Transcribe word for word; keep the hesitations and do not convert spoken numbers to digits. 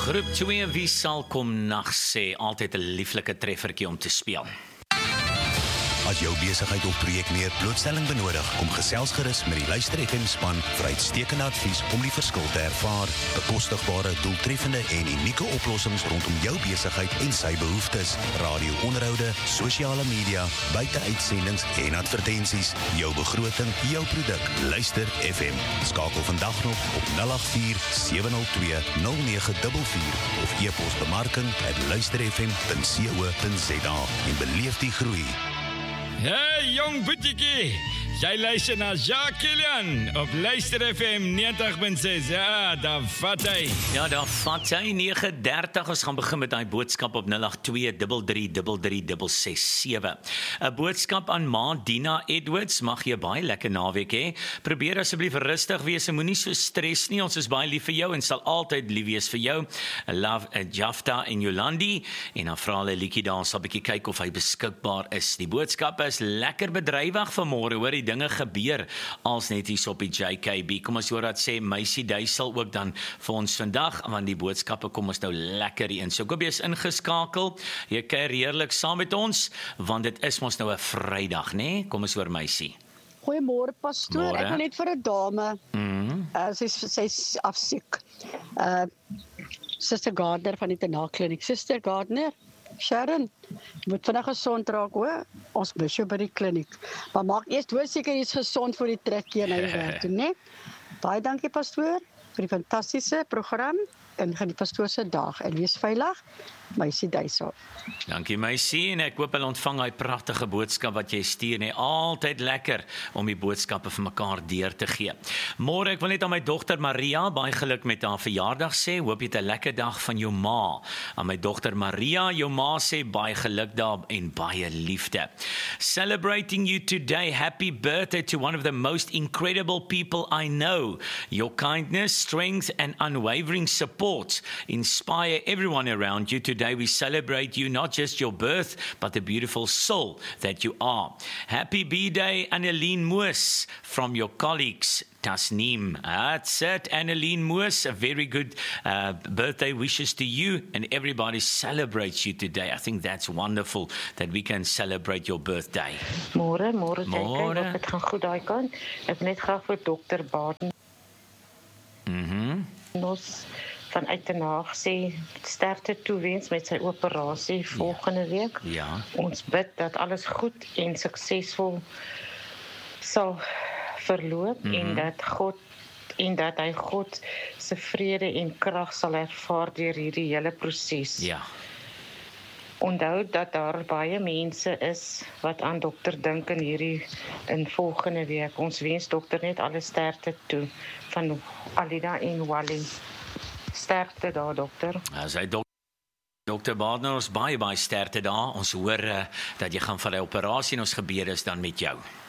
Groep twee, wie sal kom nag sê, altyd 'n lieflike treffertjie om te speel. As jou besigheid of projek meer blootstelling benodig, kom gesels gerus met die Luister F M span vir uitstekende advies om die verskil te ervaar. Bekostigbare, doeltreffende en unieke oplossings rondom jou besigheid en sy behoeftes. Radio-onderhoude, sosiale media, buite-uitsendings en advertensies. Jou begroting, jou produk. Luister F M. Skakel vandag nog op nul agt vier sewe nul twee nul nege vier vier of e-pos bemarking at luisterfm punt co punt za en beleef die groei. Hey jong boetiekie, jy luister na Jacques Kilian op Luister F M negentig punt ses. Ja, daar vat hy. Ja, daar vat hy nege dertig. Ons gaan begin met daai boodskap op nul agt twee drie drie drie drie ses sewe. 'n Boodskap aan Ma Dina Edwards. Mag jy baie lekker naweek hê. Probeer asseblief rustig wees en moenie so stres nie. Ons is baie lief vir jou en sal altyd lief wees vir jou. Love uh, Jafta en Jolandi. En dan vra hulle liedjie daar, sal 'n bietjie kyk of hy beskikbaar is. Die boodskap is lekker bedrywig vanmôre, hoor, die dinge gebeur als net hier op die J K B. Kom ons hoor wat sê Meisie Duisel ook dan vir ons vandag, want die boodskappe kom ons nou lekker in. So ek hoop jy is ingeskakel, jy kuier heerlik saam met ons, want dit is ons nou 'n Vrydag, né? Kom ons hoor Meisie. Goeiemôre pastoor, Môre. ek wil net vir 'n dame, Mm. uh, sy sy's afsiek. Uh Suster Gardner van die Tenakliniek. Suster Gardner, Sharon, jy moet vandag gesond raak, hoor. Ons mis jou by die kliniek. Maar maak eers doodseker jy's gesond vir die trekkie en hy werk toe, né? Baie dankie pastoor vir die fantastiese program en gaan die pastoor se dag en wees veilig. Meisie Duisel. Dankie Meisie, en ek hoop hulle ontvang daai pragtige boodskap wat jy stuur, nee, altyd lekker om die boodskappe vir mekaar deur te gee. Môre, ek wil net aan my dogter Maria baie geluk met haar verjaardag sê, hoop jy het 'n lekker dag van jou ma. Aan my dogter Maria, jou ma sê baie geluk daar en baie liefde. Celebrating you today, happy birthday to one of the most incredible people I know. Your kindness, strength and unwavering support inspire everyone around you. Today we celebrate you, not just your birth, but the beautiful soul that you are. Happy B-Day, Anneline Moos, from your colleagues, Tasneem. That's it, Anneline Moos. A very good uh, birthday wishes to you, and everybody celebrates you today. I think that's wonderful that we can celebrate your birthday. Môre, môre, Môre. kyk of dit gaan goed daai kant. Ek net graag vir dokter Baden. Mhm. Ons vanuit die Haag sê sterkte toewens met sy operasie volgende week. Ja. Ons bid dat alles goed en suksesvol sal verloop mm-hmm. en dat God en dat hy God se vrede en krag sal ervaar deur hierdie hele proses. Ja. Onthou dat daar baie mense is wat aan dokter dink in hierdie in volgende week. Ons wens dokter net alle sterkte toe van Alida en Wally. Sterkte daar dokter. As hy dok dokter Baden, ons baie baie sterkte daar. Ons hoor uh, dat jy gaan van die operasie en ons gebede is dan met jou.